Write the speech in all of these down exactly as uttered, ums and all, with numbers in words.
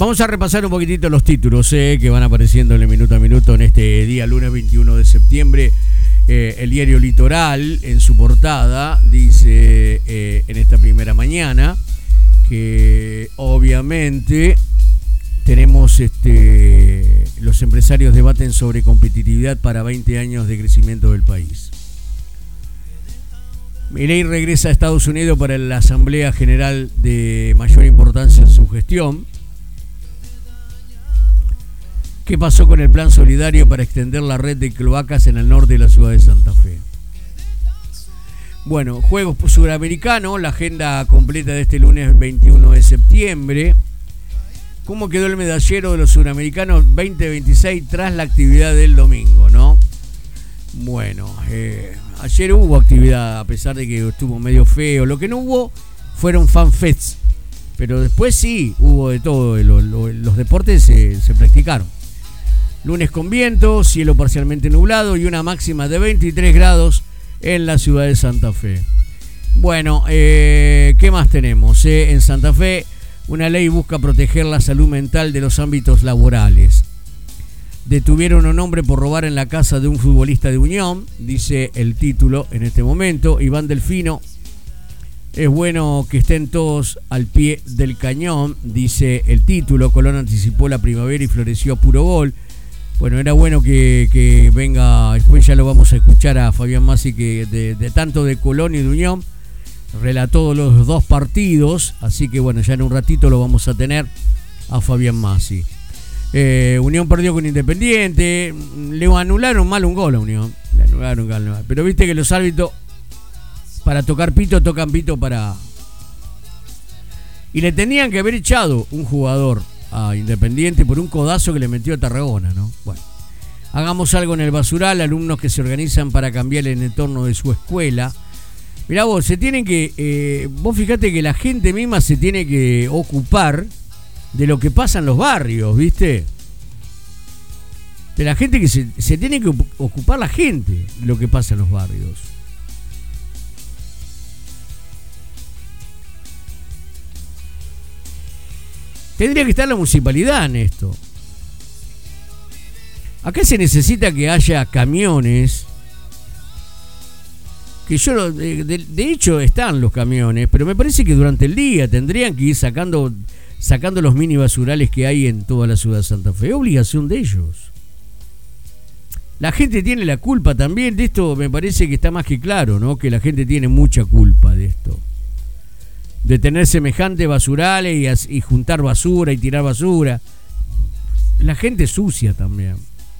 Vamos a repasar un poquitito los títulos eh, que van apareciendo en el minuto a minuto en este día, lunes veintiuno de septiembre. Eh, el diario Litoral, en su portada, dice eh, en esta primera mañana que obviamente tenemos este, los empresarios debaten sobre competitividad para veinte años de crecimiento del país. Milei regresa a Estados Unidos para la Asamblea General de mayor importancia en su gestión. ¿Qué pasó con el plan solidario para extender la red de cloacas en el norte de la ciudad de Santa Fe? Bueno, Juegos Suramericanos, la agenda completa de este lunes veintiuno de septiembre. ¿Cómo quedó el medallero de los Suramericanos veinte veintiséis tras la actividad del domingo, no? Bueno, eh, ayer hubo actividad, a pesar de que estuvo medio feo. Lo que no hubo fueron fanfests, pero después sí hubo de todo. Los, los, los deportes se, se practicaron. Lunes con viento, cielo parcialmente nublado y una máxima de veintitrés grados en la ciudad de Santa Fe. Bueno, eh, ¿qué más tenemos? Eh, en Santa Fe, una ley busca proteger la salud mental de los ámbitos laborales. Detuvieron a un hombre por robar en la casa de un futbolista de Unión, dice el título en este momento. Iván Delfino, es bueno que estén todos al pie del cañón, dice el título. Colón anticipó la primavera y floreció a puro gol. Bueno, era bueno que, que venga, después ya lo vamos a escuchar a Fabián Massi, que de, de tanto de Colón y de Unión relató los dos partidos, así que bueno, ya en un ratito lo vamos a tener a Fabián Massi. Eh, Unión perdió con Independiente, le anularon mal un gol a Unión, le anularon mal, pero viste que los árbitros para tocar pito tocan pito para... Y le tenían que haber echado un jugador a Independiente por un codazo que le metió a Tarragona, ¿no? Bueno, hagamos algo en el basural, alumnos que se organizan para cambiar el entorno de su escuela. Mirá vos, se tienen que, eh, vos fijate que la gente misma se tiene que ocupar de lo que pasa en los barrios, ¿viste? De la gente que se, se tiene que ocupar la gente de lo que pasa en los barrios. Tendría que estar la municipalidad en esto. Acá se necesita que haya camiones. Que yo, de, de, de hecho están los camiones, pero me parece que durante el día tendrían que ir sacando, sacando los mini basurales que hay en toda la ciudad de Santa Fe. Es obligación de ellos. La gente tiene la culpa también de esto, me parece que está más que claro, ¿no? Que la gente tiene mucha culpa de esto. De tener semejantes basurales y, y juntar basura y tirar basura. La gente sucia también.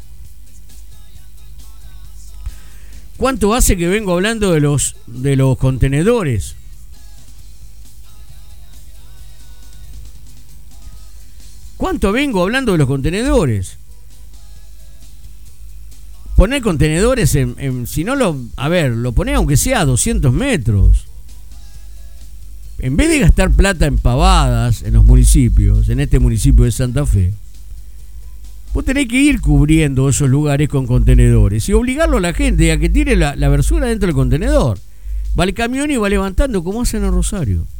¿Cuánto hace que vengo hablando de los, de los contenedores? ¿Cuánto vengo hablando de los contenedores? Poner contenedores en, en si no lo, a ver, lo ponés aunque sea a doscientos metros. En vez de gastar plata en pavadas en los municipios, en este municipio de Santa Fe, vos tenés que ir cubriendo esos lugares con contenedores y obligarlo a la gente a que tire la, la basura dentro del contenedor. Va el camión y va levantando como hacen en Rosario.